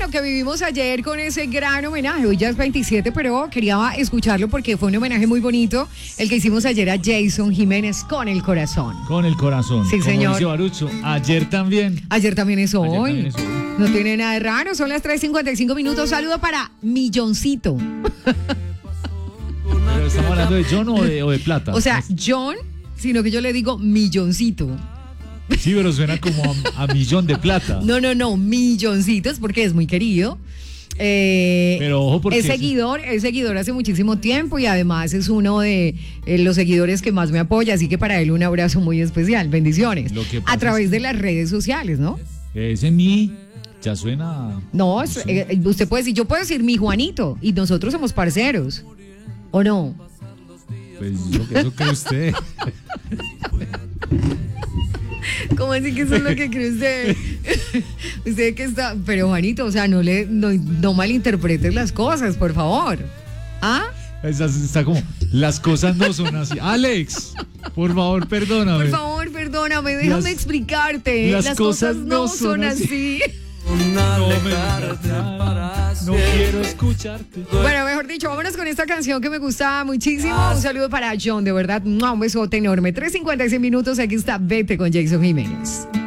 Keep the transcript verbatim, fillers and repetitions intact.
lo que vivimos ayer con ese gran homenaje. Hoy ya es veintisiete, pero quería escucharlo porque fue un homenaje muy bonito el que hicimos ayer a Jason Jiménez con el corazón. Con el corazón. Sí, como señor. dice Barucho, ayer también. Ayer también es hoy. Ayer también es hoy. No tiene nada de raro, son las tres cincuenta y cinco minutos. Saludo para Milloncito. Pero estamos hablando de John o de, o de plata. O sea, John, sino que yo le digo Milloncito. Sí, pero suena como a, a millón de plata. No, no, no, Milloncitos, porque es muy querido. Eh, Pero ojo porque es seguidor, es seguidor hace muchísimo tiempo y además es uno de eh, los seguidores que más me apoya, así que para él un abrazo muy especial, bendiciones. Lo que pasa A través es- de las redes sociales, ¿no? Ese mi ya suena. No, es- Sí. eh, usted puede decir, yo puedo decir mi Juanito y nosotros somos parceros, ¿o no? Pues yo, eso cree usted. ¿Cómo así que eso es lo que cree usted? Usted que está, pero Juanito, o sea, no le, no, no malinterpretes las cosas, por favor. ¿Ah? Esa- Está como, las cosas no son así. Alex, por favor, perdóname. Por favor, perdóname, déjame Las- explicarte. las Las, cosas, cosas no no son son así. No, me no quiero escucharte. Bueno, mejor dicho, vámonos con esta canción que me gusta muchísimo. Un saludo para John, de verdad, un besote enorme. tres cincuenta y seis minutos, aquí está Vete con Jason Jiménez.